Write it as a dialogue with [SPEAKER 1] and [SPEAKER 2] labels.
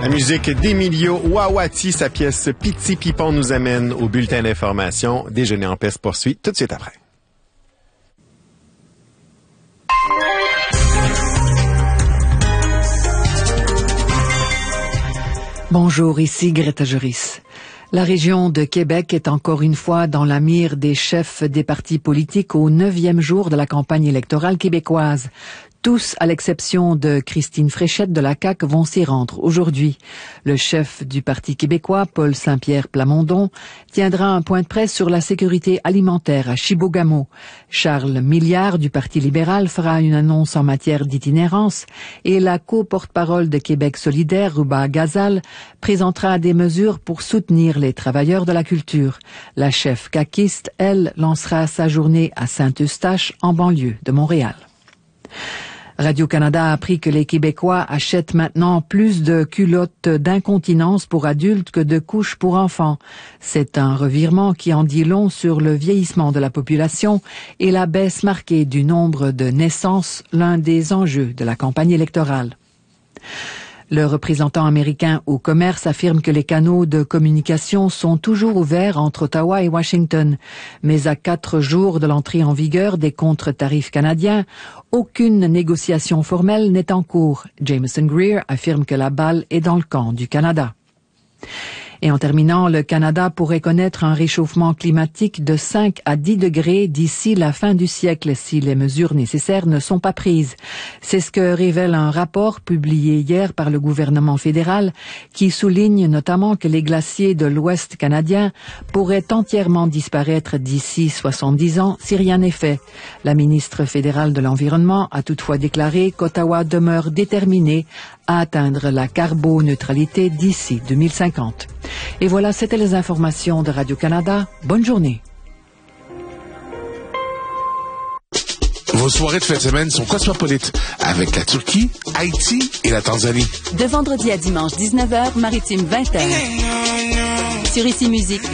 [SPEAKER 1] La musique d'Emilio Wawati, sa pièce Piti Pipon nous amène au bulletin d'information. Déjeuner en paix se poursuit tout de suite après.
[SPEAKER 2] Bonjour, ici Greta Juris. La région de Québec est encore une fois dans la mire des chefs des partis politiques au 9e jour de la campagne électorale québécoise. Tous, à l'exception de Christine Fréchette de la CAQ, vont s'y rendre aujourd'hui. Le chef du Parti québécois, Paul Saint-Pierre Plamondon, tiendra un point de presse sur la sécurité alimentaire à Chibougamau. Charles Milliard du Parti libéral fera une annonce en matière d'itinérance et la co-porte-parole de Québec solidaire, Ruba Gazal, présentera des mesures pour soutenir les travailleurs de la culture. La chef caquiste, elle, lancera sa journée à Saint-Eustache, en banlieue de Montréal. Radio-Canada a appris que les Québécois achètent maintenant plus de culottes d'incontinence pour adultes que de couches pour enfants. C'est un revirement qui en dit long sur le vieillissement de la population et la baisse marquée du nombre de naissances, l'un des enjeux de la campagne électorale. Le représentant américain au commerce affirme que les canaux de communication sont toujours ouverts entre Ottawa et Washington. Mais à 4 jours de l'entrée en vigueur des contre-tarifs canadiens, aucune négociation formelle n'est en cours. Jameson Greer affirme que la balle est dans le camp du Canada. Et en terminant, le Canada pourrait connaître un réchauffement climatique de 5 à 10 degrés d'ici la fin du siècle si les mesures nécessaires ne sont pas prises. C'est ce que révèle un rapport publié hier par le gouvernement fédéral qui souligne notamment que les glaciers de l'Ouest canadien pourraient entièrement disparaître d'ici 70 ans si rien n'est fait. La ministre fédérale de l'Environnement a toutefois déclaré qu'Ottawa demeure déterminé à atteindre la carboneutralité d'ici 2050. Et voilà, c'était les informations de Radio-Canada. Bonne journée.
[SPEAKER 3] Vos soirées de fin de semaine sont cosmopolites avec la Turquie, Haïti et la Tanzanie.
[SPEAKER 4] De vendredi à dimanche, 19h, Maritime 20h. Sur Ici Musique.